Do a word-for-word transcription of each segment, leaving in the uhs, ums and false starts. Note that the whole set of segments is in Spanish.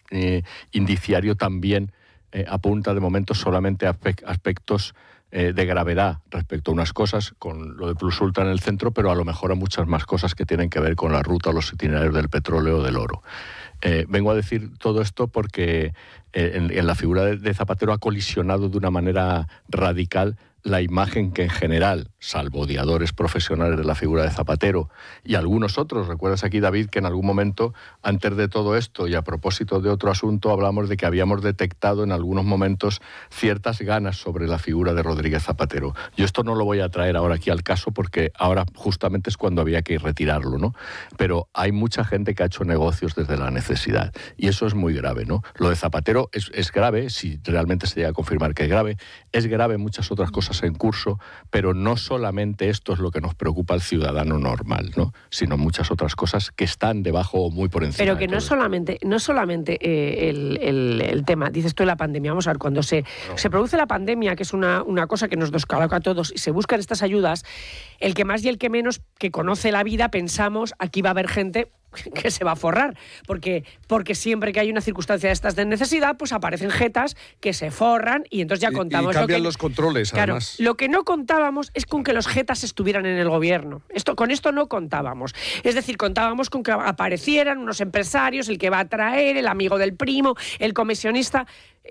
eh, indiciario también eh, apunta de momento solamente a aspectos eh, de gravedad respecto a unas cosas, con lo de Plus Ultra en el centro, pero a lo mejor a muchas más cosas que tienen que ver con la ruta o los itinerarios del petróleo o del oro. Eh, vengo a decir todo esto porque eh, en, en la figura de, de Zapatero ha colisionado de una manera radical la imagen que en general, salvo odiadores profesionales de la figura de Zapatero y algunos otros, recuerdas aquí, David, que en algún momento, antes de todo esto y a propósito de otro asunto, hablamos de que habíamos detectado en algunos momentos ciertas ganas sobre la figura de Rodríguez Zapatero. Yo esto no lo voy a traer ahora aquí al caso porque ahora justamente es cuando había que retirarlo, ¿no? Pero hay mucha gente que ha hecho negocios desde la necesidad y eso es muy grave, ¿no? Lo de Zapatero es, es grave, si realmente se llega a confirmar que es grave, es grave muchas otras cosas en curso, pero no solamente esto es lo que nos preocupa al ciudadano normal, ¿no? Sino muchas otras cosas que están debajo o muy por encima. Pero que no solamente, no solamente eh, el, el, el tema, dices tú, de la pandemia. Vamos a ver, cuando se, no. se produce la pandemia, que es una, una cosa que nos descoloca a todos, y se buscan estas ayudas, el que más y el que menos que conoce la vida pensamos, aquí va a haber gente que se va a forrar, porque, porque siempre que hay una circunstancia de estas de necesidad, pues aparecen jetas que se forran y entonces ya contamos. Y, y cambian lo que, los controles, claro, además. Lo que no contábamos es con que los jetas estuvieran en el gobierno. Esto, con esto no contábamos. Es decir, contábamos con que aparecieran unos empresarios, el que va a traer, el amigo del primo, el comisionista.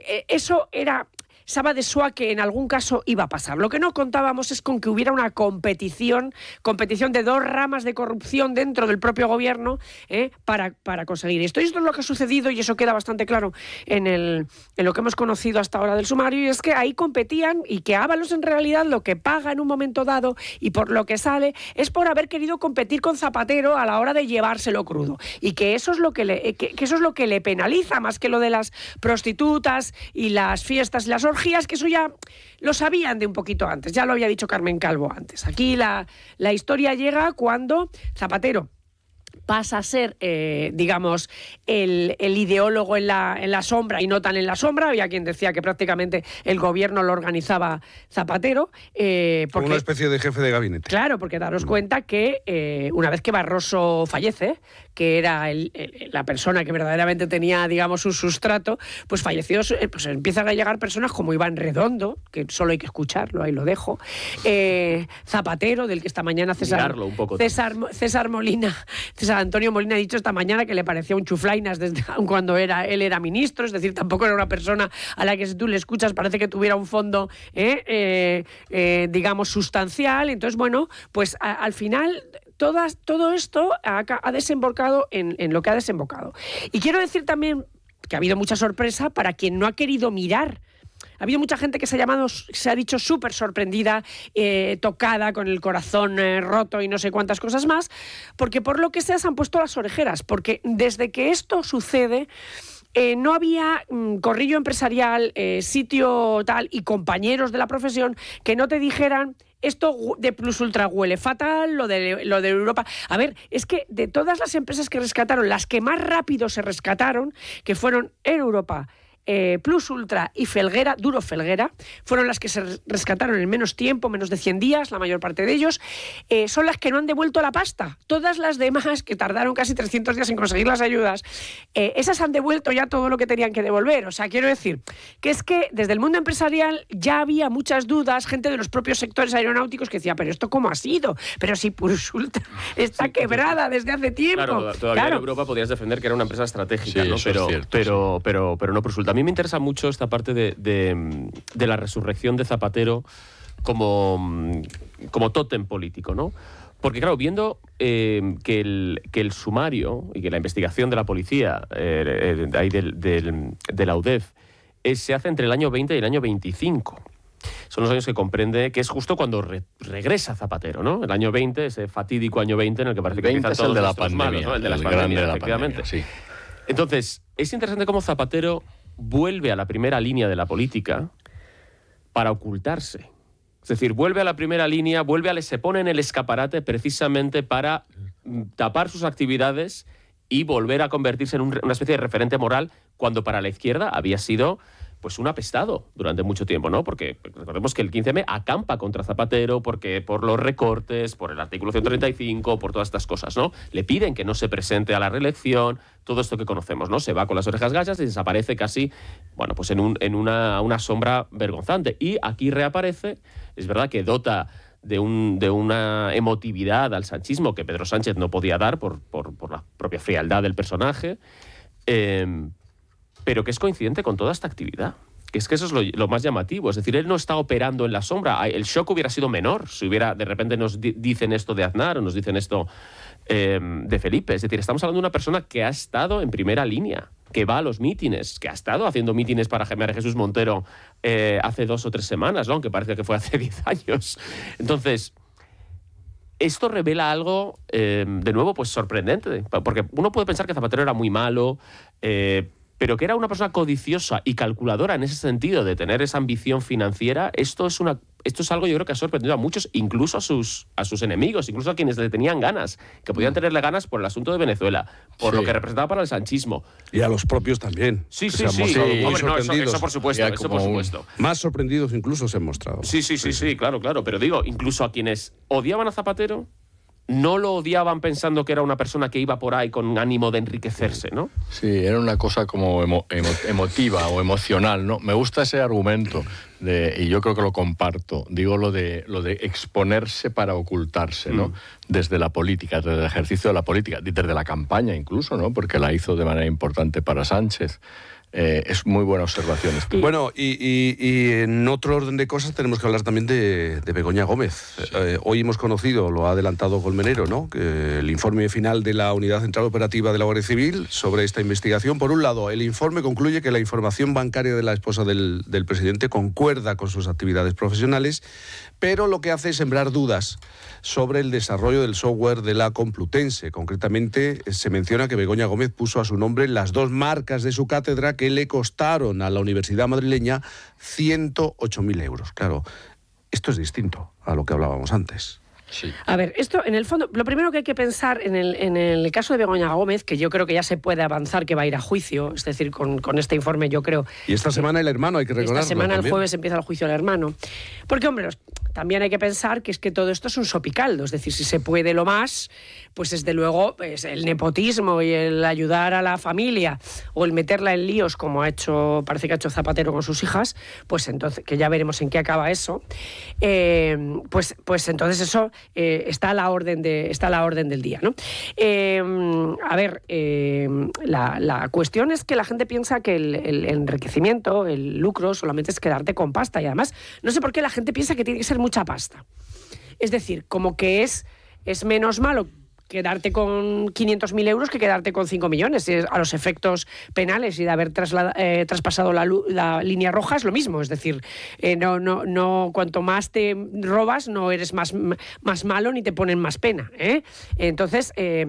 Eso era... Saba de Soa que en algún caso iba a pasar. Lo que no contábamos es con que hubiera una competición, competición de dos ramas de corrupción dentro del propio gobierno eh, para, para conseguir esto. Y esto es lo que ha sucedido y eso queda bastante claro en, el, en lo que hemos conocido hasta ahora del sumario, y es que ahí competían y que Ábalos en realidad lo que paga en un momento dado y por lo que sale es por haber querido competir con Zapatero a la hora de llevárselo crudo. Y que eso es lo que le, que, que eso es lo que le penaliza más que lo de las prostitutas y las fiestas y las orgías, que eso ya lo sabían de un poquito antes, ya lo había dicho Carmen Calvo antes. Aquí la, la historia llega cuando Zapatero pasa a ser, eh, digamos, el, el ideólogo en la, en la sombra y no tan en la sombra. Había quien decía que prácticamente el gobierno lo organizaba Zapatero. Eh, porque, Como una especie de jefe de gabinete. Claro, porque daros cuenta que eh, una vez que Barroso fallece, que era el, el, la persona que verdaderamente tenía, digamos, un sustrato, pues falleció, pues empiezan a llegar personas como Iván Redondo, que solo hay que escucharlo, ahí lo dejo, eh, Zapatero, del que esta mañana César, un poco César, César Molina, César Antonio Molina ha dicho esta mañana que le parecía un chuflainas desde cuando era, él era ministro, es decir, tampoco era una persona a la que si tú le escuchas parece que tuviera un fondo, eh, eh, eh, digamos, sustancial. Entonces, bueno, pues a, al final... Todas, todo esto ha, ha desembocado en, en lo que ha desembocado. Y quiero decir también que ha habido mucha sorpresa para quien no ha querido mirar. Ha habido mucha gente que se ha llamado, se ha dicho súper sorprendida, eh, tocada, con el corazón eh, roto y no sé cuántas cosas más, porque por lo que sea se han puesto las orejeras, porque desde que esto sucede... Eh, no había mm, corrillo empresarial, eh, sitio tal y compañeros de la profesión que no te dijeran esto de Plus Ultra huele fatal, lo de, lo de Europa. A ver, es que de todas las empresas que rescataron, las que más rápido se rescataron, que fueron en Europa, Eh, Plus Ultra y Felguera, Duro Felguera, fueron las que se rescataron en menos tiempo, menos de cien días, la mayor parte de ellos, eh, son las que no han devuelto la pasta. Todas las demás, que tardaron casi trescientos días en conseguir las ayudas, eh, esas han devuelto ya todo lo que tenían que devolver. O sea, quiero decir que es que desde el mundo empresarial ya había muchas dudas, gente de los propios sectores aeronáuticos que decía, pero ¿esto cómo ha sido? Pero si Plus Ultra está sí, quebrada desde hace tiempo. Claro, todavía claro. En Europa podías defender que era una empresa estratégica, sí, ¿no? Eso pero, es cierto, pero, sí. pero, pero no Plus Ultra. A mí me interesa mucho esta parte de, de, de la resurrección de Zapatero como, como tótem político, ¿no? Porque, claro, viendo eh, que, el, que el sumario y que la investigación de la policía, eh, eh, ahí del, del, de la U D E F, eh, se hace entre el año veinte y el año veinticinco. Son los años que comprende, que es justo cuando re, regresa Zapatero, ¿no? El año veinte, ese fatídico año veinte en el que parece que empiezan todos el de la los pandemia, malos, ¿no? El de las el pandemias, grande de la efectivamente. pandemia, sí. Entonces, es interesante cómo Zapatero vuelve a la primera línea de la política para ocultarse. Es decir, vuelve a la primera línea, vuelve a, se pone en el escaparate precisamente para tapar sus actividades y volver a convertirse en un, una especie de referente moral, cuando para la izquierda había sido pues un apestado durante mucho tiempo, ¿no? Porque recordemos que el quince eme acampa contra Zapatero porque por los recortes, por el artículo ciento treinta y cinco, por todas estas cosas, ¿no? Le piden que no se presente a la reelección, todo esto que conocemos, ¿no? Se va con las orejas gallas y desaparece casi, bueno, pues en, un, en una, una sombra vergonzante. Y aquí reaparece, es verdad que dota de, un, de una emotividad al sanchismo que Pedro Sánchez no podía dar por, por, por la propia frialdad del personaje, eh, pero que es coincidente con toda esta actividad. Que es que eso es lo, lo más llamativo. Es decir, él no está operando en la sombra. El shock hubiera sido menor si hubiera, de repente nos di- dicen esto de Aznar o nos dicen esto eh, de Felipe. Es decir, estamos hablando de una persona que ha estado en primera línea, que va a los mítines, que ha estado haciendo mítines para María Jesús Montero eh, hace dos o tres semanas, ¿no? Aunque parece que fue hace diez años. Entonces, esto revela algo, eh, de nuevo, pues sorprendente. Porque uno puede pensar que Zapatero era muy malo, eh, pero que era una persona codiciosa y calculadora en ese sentido de tener esa ambición financiera. Esto es una esto es algo, yo creo, que ha sorprendido a muchos, incluso a sus, a sus enemigos, incluso a quienes le tenían ganas, que podían tenerle ganas por el asunto de Venezuela, por sí. lo que representaba para el sanchismo. Y a los propios también. Sí, sí, sí. sí. Muy Hombre, no, eso, sorprendidos. eso por supuesto, eso por supuesto. Un... Más sorprendidos incluso se han mostrado. Sí, sí, sí, sí, sí, claro, claro. Pero digo, incluso a quienes odiaban a Zapatero, no lo odiaban pensando que era una persona que iba por ahí con ánimo de enriquecerse, ¿no? Sí, era una cosa como emo, emo, emotiva o emocional, ¿no? Me gusta ese argumento de, y yo creo que lo comparto. Digo lo de lo de exponerse para ocultarse, ¿no? Mm. Desde la política, desde el ejercicio de la política, desde la campaña incluso, ¿no? Porque la hizo de manera importante para Sánchez. Eh, es muy buena observación. Bueno, y, y, y en otro orden de cosas tenemos que hablar también de, de Begoña Gómez. Sí. Eh, hoy hemos conocido, lo ha adelantado Colmenero, ¿no? Que el informe final de la Unidad Central Operativa de la Guardia Civil sobre esta investigación. Por un lado, el informe concluye que la información bancaria de la esposa del, del presidente concuerda con sus actividades profesionales, pero lo que hace es sembrar dudas sobre el desarrollo del software de la Complutense. Concretamente, se menciona que Begoña Gómez puso a su nombre las dos marcas de su cátedra que le costaron a la Universidad madrileña ciento ocho mil euros. Claro, esto es distinto a lo que hablábamos antes. Sí. A ver, esto en el fondo, lo primero que hay que pensar en el, en el caso de Begoña Gómez, que yo creo que ya se puede avanzar, que va a ir a juicio, es decir, con, con este informe yo creo... Y esta semana el hermano, hay que recordarlo. Esta semana, también. El jueves, empieza el juicio del hermano. Porque, hombre, también hay que pensar que es que todo esto es un sopicaldo, es decir, si se puede lo más, pues desde luego pues, el nepotismo y el ayudar a la familia o el meterla en líos, como ha hecho, parece que ha hecho Zapatero con sus hijas, pues entonces, que ya veremos en qué acaba eso, eh, pues, pues entonces eso... Eh, está a la orden de está a la orden del día, ¿no? Eh, a ver, eh, la, la cuestión es que la gente piensa que el, el enriquecimiento, el lucro, solamente es quedarte con pasta, y además no sé por qué la gente piensa que tiene que ser mucha pasta. Es decir, como que es, es menos malo quedarte con quinientos mil euros que quedarte con cinco millones. A los efectos penales y de haber traslada, eh, traspasado la, la línea roja es lo mismo. Es decir, eh, no, no, no, cuanto más te robas, no eres más, más malo ni te ponen más pena, ¿eh? Entonces, eh,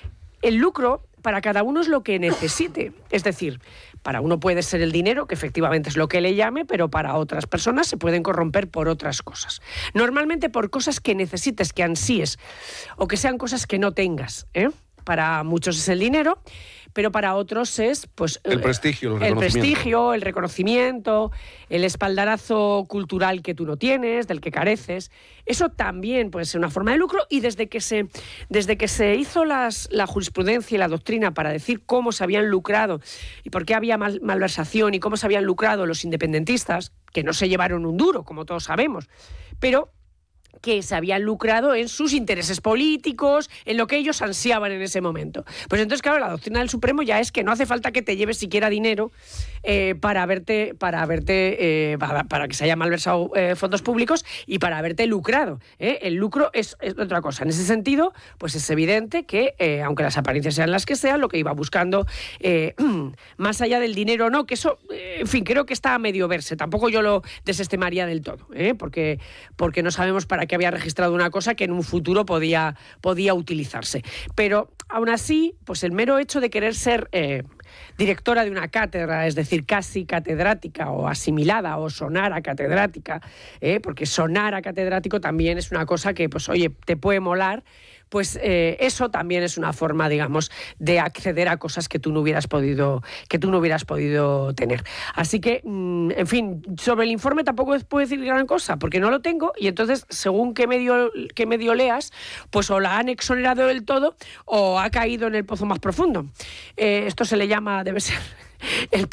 el lucro para cada uno es lo que necesite. Es decir, para uno puede ser el dinero, que efectivamente es lo que le llame, pero para otras personas se pueden corromper por otras cosas. Normalmente por cosas que necesites, que ansíes, o que sean cosas que no tengas, ¿eh? Para muchos es el dinero, pero para otros es pues el prestigio, el, el prestigio, el reconocimiento, el espaldarazo cultural que tú no tienes, del que careces. Eso también puede ser una forma de lucro, y desde que se, desde que se hizo las, la jurisprudencia y la doctrina para decir cómo se habían lucrado y por qué había mal, malversación y cómo se habían lucrado los independentistas, que no se llevaron un duro, como todos sabemos, pero que se habían lucrado en sus intereses políticos, en lo que ellos ansiaban en ese momento. Pues entonces, claro, la doctrina del Supremo ya es que no hace falta que te lleves siquiera dinero eh, para haberte, para haberte, eh, para, para que se haya malversado eh, fondos públicos y para haberte lucrado, ¿eh? El lucro es, es otra cosa. En ese sentido, pues es evidente que, eh, aunque las apariencias sean las que sean, lo que iba buscando, eh, más allá del dinero o no, que eso, eh, en fin, creo que está a medio verse. Tampoco yo lo desestimaría del todo, ¿eh? porque, porque no sabemos para qué había registrado una cosa que en un futuro podía, podía utilizarse. Pero aún así, pues el mero hecho de querer ser eh, directora de una cátedra, es decir, casi catedrática o asimilada o sonar a catedrática, eh, porque sonar a catedrático también es una cosa que, pues oye, te puede molar, pues eh, eso también es una forma, digamos, de acceder a cosas que tú no hubieras podido, que tú no hubieras podido tener. Así que, mmm, en fin, sobre el informe tampoco puedo decir gran cosa, porque no lo tengo, y entonces, según qué medio, qué medio leas, pues o la han exonerado del todo o ha caído en el pozo más profundo. Eh, esto se le llama, debe ser... El,